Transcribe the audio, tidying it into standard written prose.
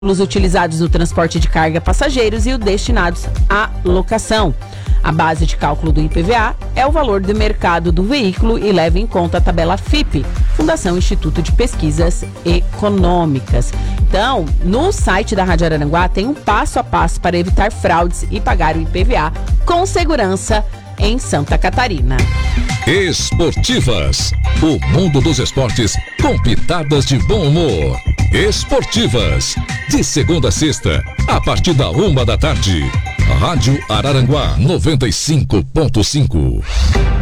Os utilizados no transporte de carga passageiros e os destinados à locação. A base de cálculo do IPVA é o valor do mercado do veículo e leva em conta a tabela FIPE, Fundação Instituto de Pesquisas Econômicas. Então, no site da Rádio Araranguá tem um passo a passo para evitar fraudes e pagar o IPVA com segurança em Santa Catarina. Esportivas, o mundo dos esportes com pitadas de bom humor. Esportivas, de segunda a sexta, a partir da 1 da tarde. Rádio Araranguá 95.5.